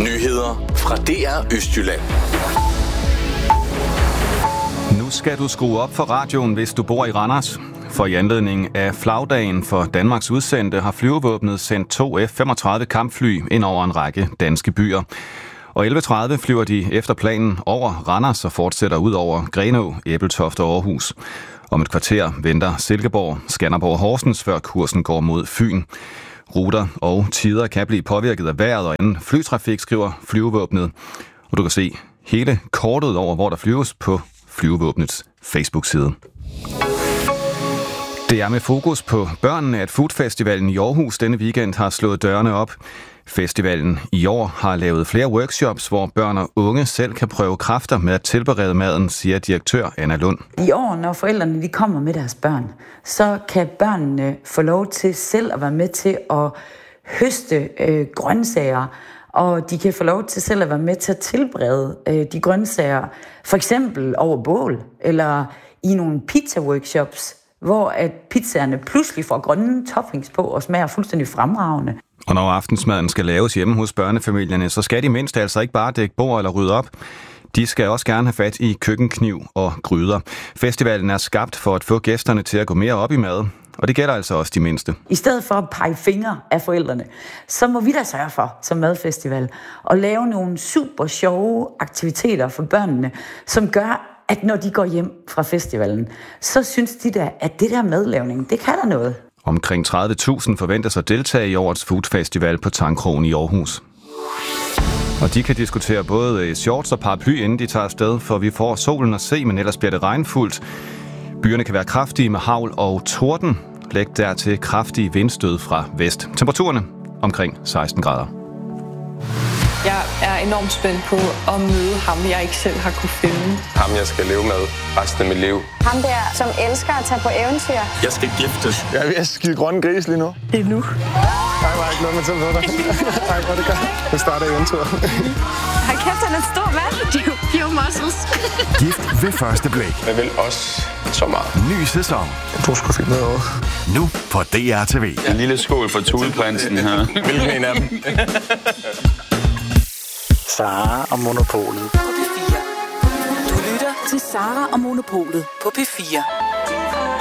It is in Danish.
Nyheder fra DR Østjylland. Nu skal du skrue op for radioen, hvis du bor i Randers. For i anledning af flagdagen for Danmarks udsendte har flyvevåbnet sendt 2 F-35 kampfly ind over en række danske byer. Og 11.30 flyver de efter planen over Randers og fortsætter ud over Grenaa, Ebeltoft og Aarhus. Om et kvarter venter Silkeborg, Skanderborg og Horsens, før kursen går mod Fyn. Ruter og tider kan blive påvirket af vejret og anden flytrafik, skriver flyvevåbnet. Og du kan se hele kortet over, hvor der flyves på flyvevåbnets Facebook-side. Det er med fokus på børnene, at Foodfestivalen i Aarhus denne weekend har slået dørene op. Festivalen i år har lavet flere workshops, hvor børn og unge selv kan prøve kræfter med at tilberede maden, siger direktør Anna Lund. I år, når forældrene de kommer med deres børn, så kan børnene få lov til selv at være med til at høste grøntsager, og de kan få lov til selv at være med til at tilberede de grøntsager, for eksempel over bål, eller i nogle pizza-workshops, hvor at pizzaerne pludselig får grønne toppings på og smager fuldstændig fremragende. Og når aftensmaden skal laves hjemme hos børnefamilierne, så skal de mindst altså ikke bare dække bord eller rydde op. De skal også gerne have fat i køkkenkniv og gryder. Festivalen er skabt for at få gæsterne til at gå mere op i mad, og det gælder altså også de mindste. I stedet for at pege fingre af forældrene, så må vi da sørge for, som madfestival, at lave nogle super sjove aktiviteter for børnene, som gør, at når de går hjem fra festivalen, så synes de da, at det der madlavning, det kan der noget. Omkring 30.000 forventes at deltage i årets foodfestival på Tangkrogen i Aarhus. Og de kan diskutere både shorts og paraply, inden de tager afsted, for vi får solen at se, men ellers bliver det regnfuldt. Byerne kan være kraftige med hagl og torden. Læg dertil kraftige vindstød fra vest. Temperaturerne omkring 16 grader. Jeg er enormt spændt på at møde ham, jeg ikke selv har kunne finde. Ham, jeg skal leve med resten af mit liv. Ham der, som elsker at tage på eventyr. Jeg skal giftes. Jeg er ved at skide grønne gris lige nu. Det er nu. Jeg var ikke noget med til på dig. Ej, hvor det godt. Nu starter eventyret. Hold kæft, han er stor, mand. Pure muscles. Gift ved første blik. Jeg vil også så meget. Ny sæson. Du skal finde noget over. Nu på DR TV. En lille skål for Thuleprinsen her. Hvilken en af dem? Sara og Monopolet på P4. Du lytter til Sara og Monopolet på P4.